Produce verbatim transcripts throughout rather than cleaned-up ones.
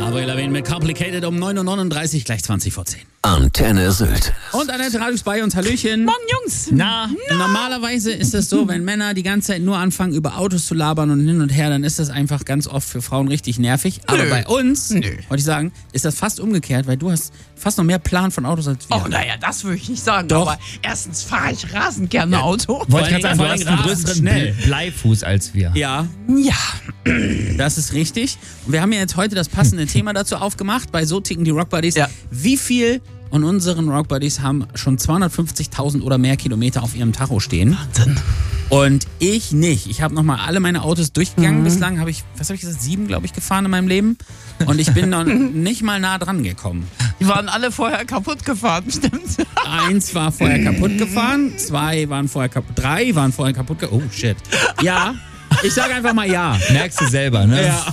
Avril Lavigne mit Complicated um neun Uhr neununddreißig, gleich zwanzig vor zehn. Antenne Sylt. Und Annette Radius bei uns. Hallöchen. Morgen, Jungs. Na, Na, normalerweise ist es so, wenn Männer die ganze Zeit nur anfangen, über Autos zu labern und hin und her, dann ist das einfach ganz oft für Frauen richtig nervig. Aber Nö. bei uns, Nö. wollte ich sagen, ist das fast umgekehrt, weil du hast fast noch mehr Plan von Autos als wir. Oh, naja, das würde ich nicht sagen. Doch. Aber erstens fahre ich rasend gerne Auto. Wollte ich Vor gerade sagen, du allen hast Dingen einen rasend größeren schnell. Ble- Bleifuß als wir. Ja, Ja. das ist richtig. Und wir haben ja jetzt heute das passende Thema dazu aufgemacht, bei So ticken die Rock Buddies. Ja. Wie viel von unseren Rock Buddies haben schon zweihundertfünfzigtausend oder mehr Kilometer auf ihrem Tacho stehen? Wahnsinn. Und ich nicht. Ich habe nochmal alle meine Autos durchgegangen. Mhm. Bislang habe ich, was habe ich gesagt, sieben, glaube ich, gefahren in meinem Leben. Und ich bin noch nicht mal nah dran gekommen. Die waren alle vorher kaputt gefahren, stimmt? Eins war vorher kaputt gefahren, zwei waren vorher kaputt, drei waren vorher kaputt gefahren. Oh, shit. Ja, ich sage einfach mal ja. Merkst du selber, ne? Ja.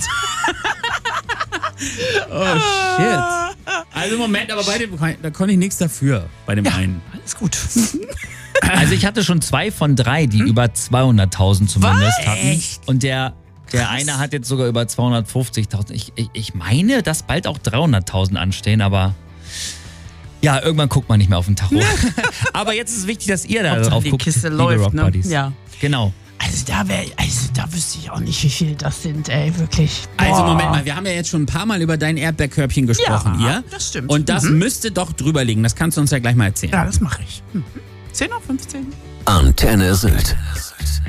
Oh, shit. Also Moment, aber bei dem, da konnte ich nichts dafür, bei dem einen. Alles gut. Also ich hatte schon zwei von drei, die über zweihunderttausend zumindest Was? hatten. Echt? Und der, der eine hat jetzt sogar über zweihundertfünfzigtausend. Ich, ich, ich meine, dass bald auch dreihunderttausend anstehen, aber ja, irgendwann guckt man nicht mehr auf den Tacho. Aber jetzt ist es wichtig, dass ihr da Hauptsache drauf die guckt, Kiste liebe läuft, Rock ne? Buddies. Ja. Genau. Also da wäre, also da wüsste ich auch nicht, wie viel das sind, ey, wirklich. Also Boah. Moment mal, wir haben ja jetzt schon ein paar Mal über dein Erdbeerkörbchen gesprochen Ja, hier. das stimmt. Und das Mhm. müsste doch drüber liegen. Das kannst du uns ja gleich mal erzählen. Ja, das mache ich. Mhm. zehn Uhr fünfzehn. Antenne Sylt.